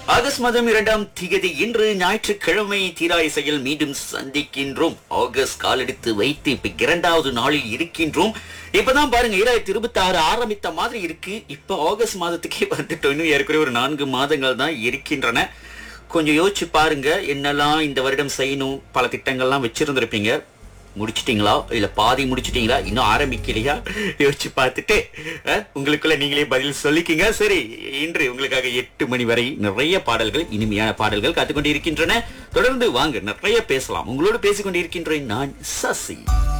August மாதம் 2ஆம் திகதி இன்று ஞாயிற்றுக்கிழமை தீரா இசையில் மீண்டும் சந்திக்கின்றோம். ஆகஸ்ட் காலெடுத்து வைத்து இப்ப 2வது நாளில் இருக்கின்றோம். இப்பதான் பாருங்க 2026 ஆரம்பித்த மாதிரி இருக்கு. இப்ப ஆகஸ்ட் மாதத்துக்கே வந்துட்டோம். இன்னும் ஏற்கனவே ஒரு 4 மாதங்கள் தான் இருக்கின்றன. கொஞ்சம் யோசிச்சு பாருங்க, என்னெல்லாம் இந்த வருடம் செய்யணும். பல திட்டங்கள்லாம் வச்சிருந்திருப்பீங்க. முடிச்சிட்டீங்களா, இல்ல பாதி முடிச்சிட்டீங்களா, இன்னும் ஆரம்பிக்கலையா? யோசிச்சு பார்த்துட்டு உங்களுக்குள்ள நீங்களே பதில் சொல்லிக்கிங்க. சரி, இன்று உங்களுக்காக 8 மணி வரை நிறைய பாடல்கள், இனிமையான பாடல்கள் காத்துக்கொண்டு இருக்கின்றன. தொடர்ந்து வாங்க, நிறைய பேசலாம். உங்களோடு பேசிக்கொண்டு இருக்கின்றேன் நான் சசி.